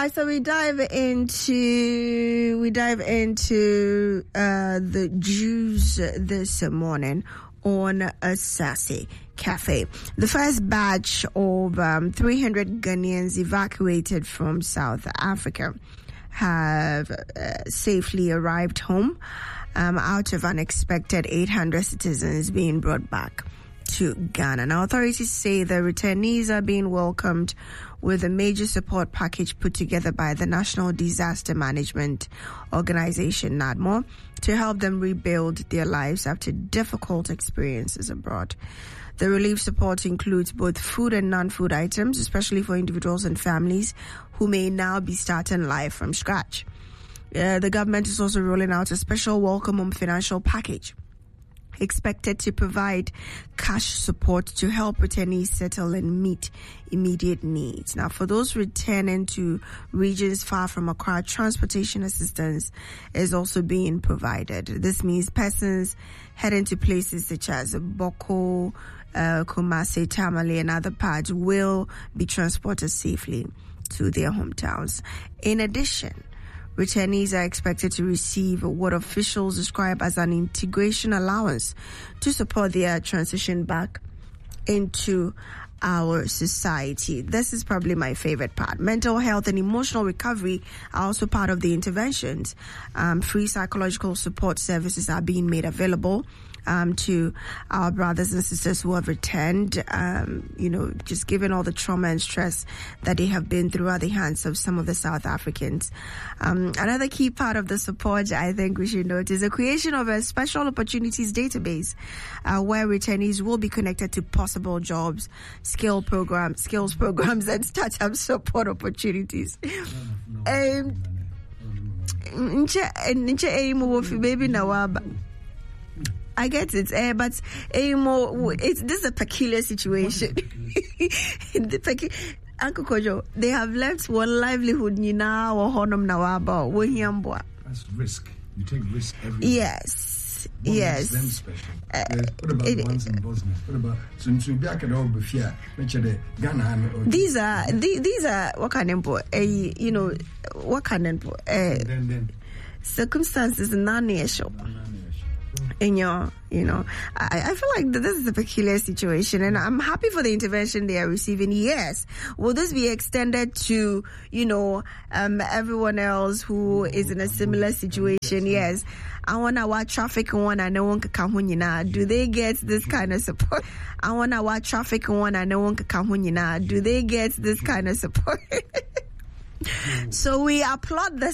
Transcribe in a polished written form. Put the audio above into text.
right, so we dive into the juice this morning on Asase Cafe. The first batch of 300 Ghanaians evacuated from South Africa have safely arrived home out of an expected 800 citizens being brought back to Ghana. Now, authorities say the returnees are being welcomed with a major support package put together by the National Disaster Management Organization, NADMO, to help them rebuild their lives after difficult experiences abroad. The relief support includes both food and non-food items, especially for individuals and families who may now be starting life from scratch. The government is also rolling out a special welcome home financial package expected to provide cash support to help returnees settle and meet immediate needs. Now, for those returning to regions far from Accra, transportation assistance is also being provided. This means persons heading to places such as Boko, Kumasi, Tamale, and other parts will be transported safely to their hometowns. In addition, returnees are expected to receive what officials describe as an integration allowance to support their transition back into our society. This is probably my favorite part. Mental health and emotional recovery are also part of the interventions. Free psychological support services are being made available to our brothers and sisters who have returned, just given all the trauma and stress that they have been through at the hands of some of the South Africans. Another key part of the support I think we should note is the creation of a special opportunities database where returnees will be connected to possible jobs, skills programs, and startup support opportunities. I get it, but this is a peculiar situation. Uncle Kojo, they have left one livelihood now or honum nawaba. That's risk. You take risk every day. Yes. What makes them special? What about the ones in Bosnia? What about these are what kind of circumstances non-issue. I feel like this is a peculiar situation, and I'm happy for the intervention they are receiving. Yes, will this be extended to everyone else who is in a similar situation? Yes. I want our traffic one and no one can do they get this kind of support? I want our traffic one and no one can do they get this kind of support? So we applaud this